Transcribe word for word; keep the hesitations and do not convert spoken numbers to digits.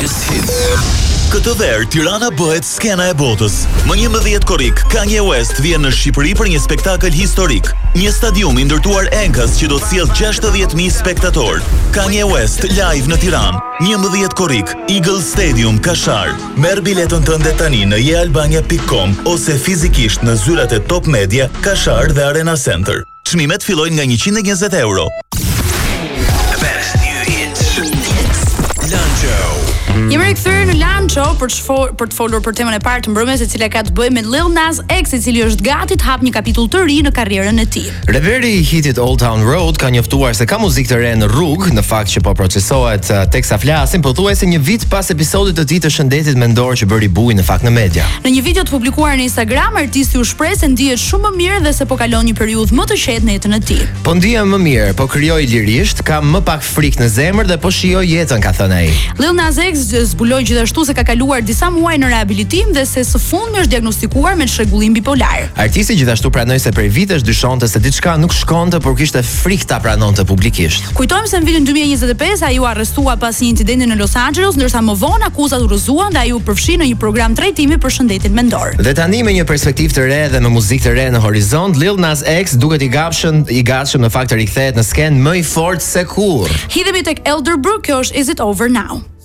Greatest Hits. Këtë verë, Tirana bëhet skena e botës. Më njëmbëdhjetë korrik, Kanye West vjen në Shqipëri për një spektakël historik. Një stadium i ndërtuar enkas që do të sjellë gjashtëdhjetë mijë spektatorë. Kanye West live në Tiranë. njëmbëdhjetë korrik, Eagle Stadium, Kashar. Merr biletën tënde tani në jealbania pikë com ose fizikisht në zyrat e Top Media, Kashar dhe Arena Center. Çmimet fillojnë nga njëqind e njëzet euro. The best new hits. Lancho. Jemi rikthyer në Lancho për të fol, për të folur për temën e parë të mbrëmjes, e cila ka të bëjë me Lil Nas X, i cili është gati të hap një kapitull të ri në karrierën e tij. Reperi i hitit Old Town Road ka njoftuar se ka muzikë të re në rrugë, në fakt që po procesohet teksa flasin, pothuajse një vit pas episodit të tij të shëndetit mendor që bëri buj në fakt në media. Në një video të publikuar në Instagram, artisti u shpreh se ndihet shumë më mirë dhe se po kalon një periudhë më të qetë në jetën e tij. Po ndihem më mirë, po krijoj lirisht, kam më pak frikë në zemër dhe po shijoj jetën, ka thënë ai. Lil Nas X zbuloi gjithashtu se ka kaluar disa muaj në rehabilitim dhe se së fundmi është diagnostikuar me çrregullim bipolar. Artisti gjithashtu pranoi se prej vitesh dyshonte se diçka nuk shkonte, por kishte frikë ta pranonte publikisht. Kujtojmë se në vitin dy mijë e njëzet e pesë ai u arrestua pas një incidenti në Los Angeles, ndërsa më vonë akuzat u rrëzuan dhe ai u përfshi në një program trajtimi për shëndetin mendor. Dhe tani me një perspektivë të re dhe me muzikë të re në horizont, Lil Nas X duket i gatshëm, i gatshëm në fakt të rikthehet në skenë më i fortë se kurrë. Hidhemi tek Elderbrook, kjo është Is It Over Now.